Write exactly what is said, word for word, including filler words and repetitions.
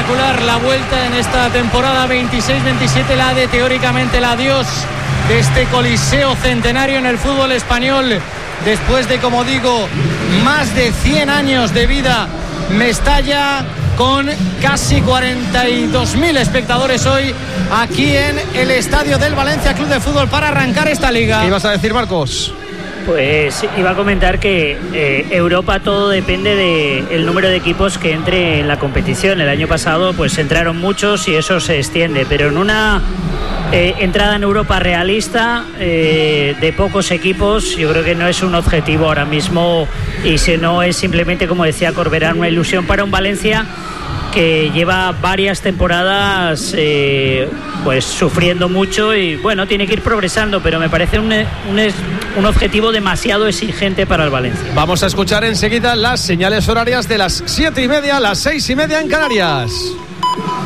espectacular la vuelta en esta temporada veintiséis veintisiete, la de teóricamente el adiós de este coliseo centenario en el fútbol español, después de, como digo, más de cien años de vida. Mestalla con casi cuarenta y dos mil espectadores hoy aquí en el estadio del Valencia Club de Fútbol para arrancar esta liga. ¿Qué ibas a decir, Marcos? Pues iba a comentar que eh, Europa todo depende del número de equipos que entre en la competición. El año pasado pues entraron muchos y eso se extiende, pero en una eh, entrada en Europa realista eh, de pocos equipos, yo creo que no es un objetivo ahora mismo, y si no es simplemente, como decía Corberán, una ilusión para un Valencia que lleva varias temporadas eh, pues sufriendo mucho y bueno, tiene que ir progresando, pero me parece un, un, un objetivo demasiado exigente para el Valencia. Vamos a escuchar enseguida las señales horarias de las siete y media, las seis y media en Canarias.